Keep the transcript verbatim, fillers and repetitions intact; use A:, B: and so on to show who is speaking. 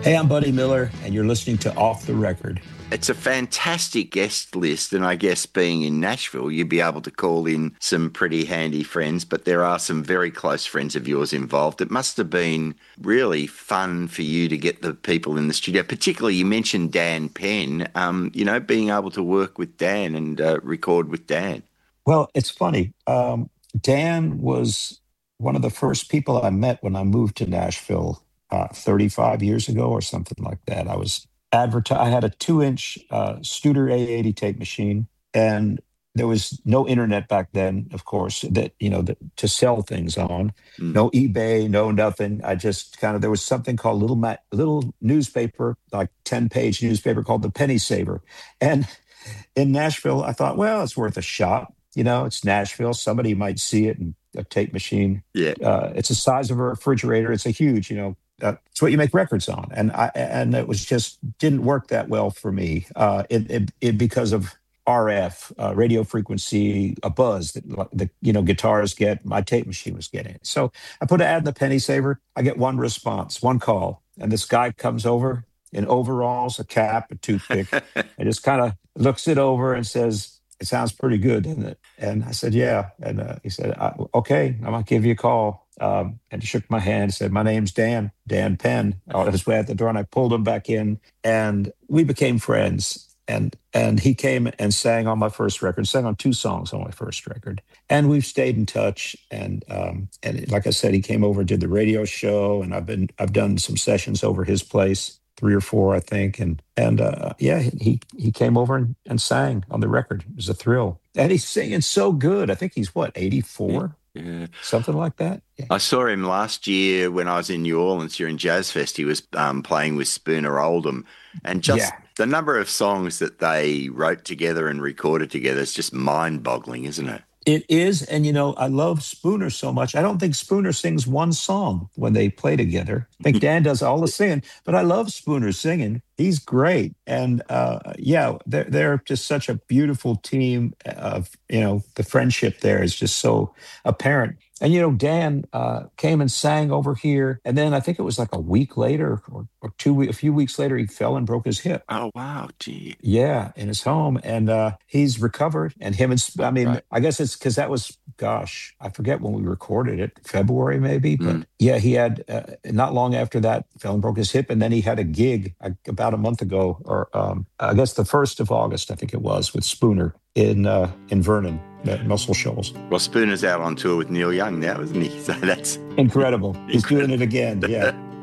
A: Hey, I'm Buddy Miller, and you're listening to Off the Record.
B: It's a fantastic guest list, and I guess being in Nashville, you'd be able to call in some pretty handy friends, but there are some very close friends of yours involved. It must have been really fun for you to get the people in the studio, particularly you mentioned Dan Penn, um, you know, being able to work with Dan and uh, record with Dan.
A: Well, it's funny. Um, Dan was one of the first people I met when I moved to Nashville uh, thirty-five years ago or something like that. I was advertise. I had a two-inch uh, Studer A eighty tape machine, and there was no internet back then, of course, that you know that, to sell things on.
B: Mm.
A: No eBay, no nothing. I just kind of there was something called little ma- little newspaper, like ten-page newspaper called the Penny Saver, and in Nashville, I thought, well, it's worth a shot. You know, it's Nashville. Somebody might see it in a tape machine.
B: Yeah,
A: uh, it's the size of a refrigerator. It's a huge, you know. Uh, it's what you make records on, and I and it was just didn't work that well for me. Uh, it, it, it because of R F, uh, radio frequency, a buzz that the you know guitars get. My tape machine was getting it. So I put an ad in the Penny Saver. I get one response, one call, and this guy comes over in overalls, a cap, a toothpick, and just kind of looks it over and says, "It sounds pretty good, doesn't it?" And I said, "Yeah." And uh, he said, "Okay, I'm gonna give you a call." Um, and he shook my hand and said, "My name's Dan, Dan Penn." I was way at the door, and I pulled him back in, and we became friends. And and he came and sang on my first record, sang on two songs on my first record, and we've stayed in touch. And um, and like I said, he came over, did the radio show, and I've been I've done some sessions over his place, three or four, I think. And and uh, yeah, he he came over and, and sang on the record. It was a thrill, and he's singing so good. I think he's what eighty-four.
B: Yeah.
A: Something like that. Yeah.
B: I saw him last year when I was in New Orleans during Jazz Fest. He was um, playing with Spooner Oldham. And just
A: Yeah.
B: the number of songs that they wrote together and recorded together is just mind-boggling, isn't it?
A: It is. And, you know, I love Spooner so much. I don't think Spooner sings one song when they play together. I think Dan does all the singing, but I love Spooner singing. He's great. And, uh, yeah, they're, they're just such a beautiful team of, you know, the friendship there is just so apparent. And, you know, Dan uh, came and sang over here. And then I think it was like a week later or, or two, a few weeks later, he fell and broke his hip.
B: Oh, wow. Gee.
A: Yeah, in his home. And uh, he's recovered. And him and, I mean,
B: Right.
A: I guess it's because that was, gosh, I forget when we recorded it, February maybe. But
B: Mm.
A: yeah, he had, uh, not long after that, fell and broke his hip. And then he had a gig uh, about a month ago, or um, I guess the first of August, I think it was, with Spooner in uh, in Vernon, at Muscle Shoals.
B: Well, Spooner's out on tour with Neil Young now, isn't he? So that's
A: Incredible. He's doing it again. Yeah.